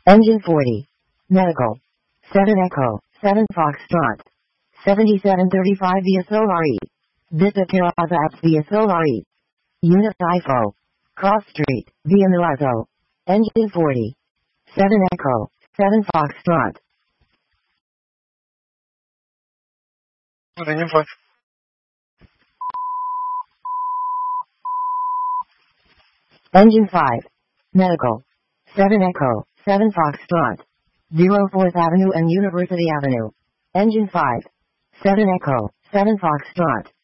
Engine 40. Medical. 7 Echo, 7 Foxtrot. 7735 VSORE. Vista Terraza Apps VSORE. Unit IFO. Cross Street, Via Milazzo. Engine 40. 7 Echo, 7 Foxtrot. Engine 5. Engine 5. Medical. 7 Echo, 7 Foxtrot. 04th Avenue and University Avenue. Engine 5. 7 Echo, 7 Foxtrot.